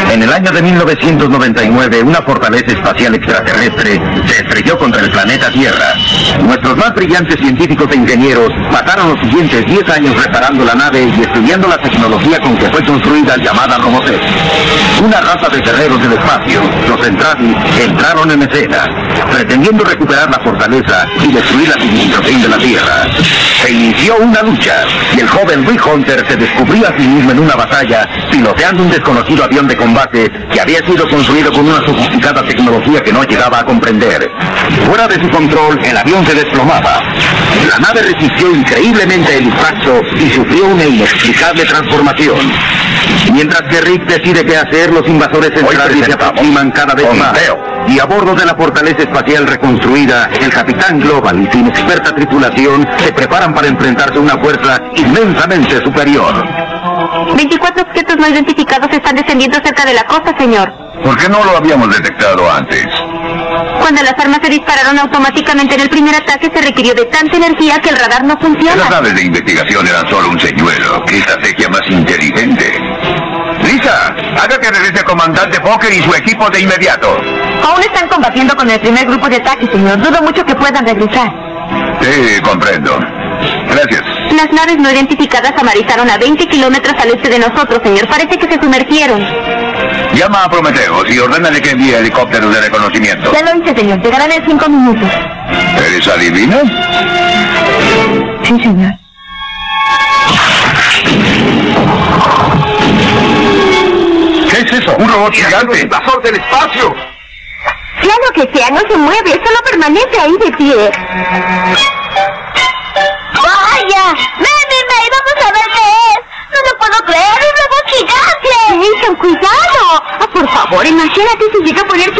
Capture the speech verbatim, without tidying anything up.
En el año de mil novecientos noventa y nueve, una fortaleza espacial extraterrestre se estrelló contra el planeta Tierra. Nuestros más brillantes científicos e ingenieros pasaron los siguientes diez años reparando la nave y estudiando la tecnología con que fue construida, llamada Robotech. Una raza de guerreros del espacio, los Entravi, entraron en escena, pretendiendo recuperar la fortaleza y destruir la civilización de la Tierra. Se inició una lucha, y el joven Rick Hunter se descubrió a sí mismo en una batalla, piloteando un desconocido avión de combate que había sido construido con una sofisticada tecnología que no llegaba a comprender. Fuera de su control, el avión se desplomaba. La nave resistió increíblemente el impacto y sufrió una inexplicable transformación. Mientras que Rick decide qué hacer, los invasores centrales se aproximan cada vez más. Y a bordo de la fortaleza espacial reconstruida, el Capitán Global y su inexperta tripulación se preparan para enfrentarse a una fuerza inmensamente superior. veinticuatro objetos no identificados están descendiendo cerca de la costa, señor. ¿Por qué no lo habíamos detectado antes? Cuando las armas se dispararon automáticamente en el primer ataque, se requirió de tanta energía que el radar no funciona. Las naves de investigación eran solo un señuelo. ¡Qué estrategia más inteligente! Lisa, haga que regrese el comandante Fokker y su equipo de inmediato. Aún están combatiendo con el primer grupo de ataque, señor. Dudo mucho que puedan regresar. Sí, comprendo. Gracias. Las naves no identificadas amarizaron a veinte kilómetros al este de nosotros, señor. Parece que se sumergieron. Llama a Prometheus y ordénale que envíe helicópteros de reconocimiento. Ya lo hice, señor. Llegarán en cinco minutos. ¿Eres adivina? Sí, señor. ¿Qué es eso? ¡Un robot gigante! ¡Invasor del espacio! Sea lo que sea, no se mueve. Solo permanece ahí de pie. ¡Vaya! ¡Ven, ven, vamos a ver qué es! ¡No lo puedo creer! ¡Un robot gigante! ¡Jason, cuidado! Ah, por favor, imagínate si llega a poner